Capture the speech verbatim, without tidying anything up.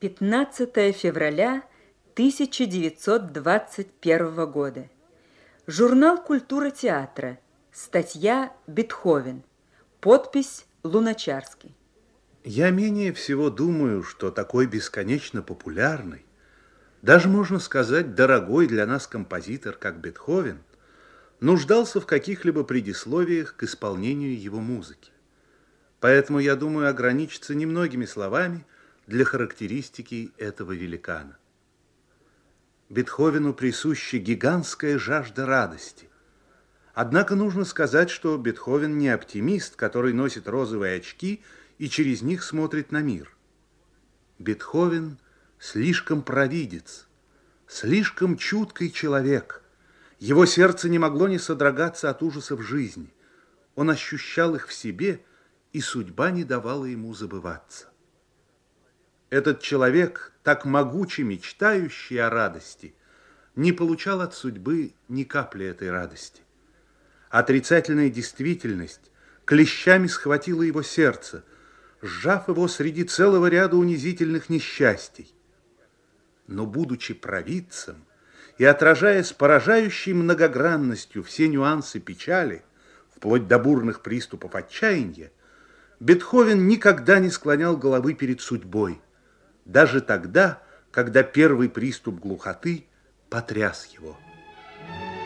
пятнадцатое февраля тысяча девятьсот двадцать первого года. Журнал «Культура театра». Статья «Бетховен». Подпись Луначарский. Я менее всего думаю, что такой бесконечно популярный, даже можно сказать, дорогой для нас композитор, как Бетховен, нуждался в каких-либо предисловиях к исполнению его музыки. Поэтому я думаю ограничиться немногими словами для характеристики этого великана. Бетховену присуща гигантская жажда радости. Однако нужно сказать, что Бетховен не оптимист, который носит розовые очки и через них смотрит на мир. Бетховен слишком провидец, слишком чуткий человек. Его сердце не могло не содрогаться от ужасов жизни. Он ощущал их в себе, и судьба не давала ему забываться. Этот человек, так могуче мечтающий о радости, не получал от судьбы ни капли этой радости. Отрицательная действительность клещами схватила его сердце, сжав его среди целого ряда унизительных несчастий. Но, будучи провидцем и отражая с поражающей многогранностью все нюансы печали, вплоть до бурных приступов отчаяния, Бетховен никогда не склонял головы перед судьбой, даже тогда, когда первый приступ глухоты потряс его.